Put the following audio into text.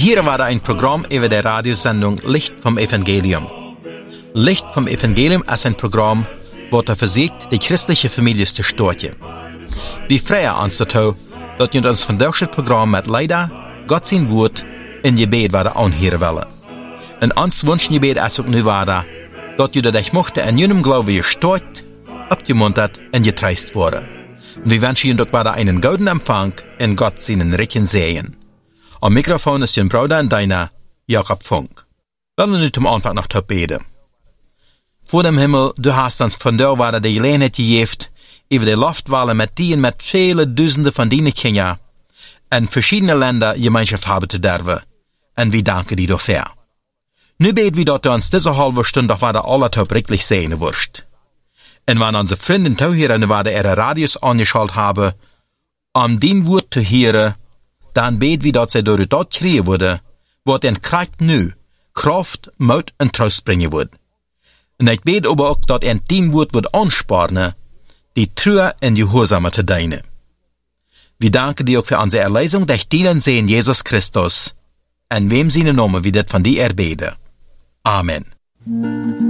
Hier war ein Programm über die Radiosendung Licht vom Evangelium. Licht vom Evangelium ist ein Programm, das versucht, die christliche Familie zu stärken. Wir freuen uns dazu, dass ihr uns von diesem Programm mit leider Gott sein Wort in Gebet anhören wollen. Und uns wünschen Gebet ist auch nu dass ihr dich mochte in jenem Glaube gestärkt, abgemuntert und getreist worden. Und wir wünschen Ihnen doch einen guten Empfang in Gott seinen reichen Segen. Am Mikrofon ist Ihr Bruder und deiner Jakob Funk. Wollen wir nun zum Anfang noch beten. Vor dem Himmel, du hast uns von der Warte die Gelegenheit gegeben, über die Luftwahlen mit dir und mit vielen Dutzenden von deinen Kindern in verschiedene Länder Gemeinschaft haben zu dürfen. Und wir danken dir dafür. Nu beten wir, dass du uns diese halbe Stunde doch weiter alle wirklich sehen wirst. Und wenn unsere Freunde und Zuhörer weiter ihre Radios angeschaltet haben, um dein Wort zu hören, dann beten wir, dass sie durch das kriegen würde, was in Kraft nu, Kraft, Mut und Trost bringen wird. Und ich bete aber auch, dass in dein Wort wird ansparen, die Treue und die Gehorsame zu dienen. Wir danken dir auch für unsere Erlösung durch deinen Sohn Jesus Christus, in wem seine Namen wir das von dir erbeten. Amen.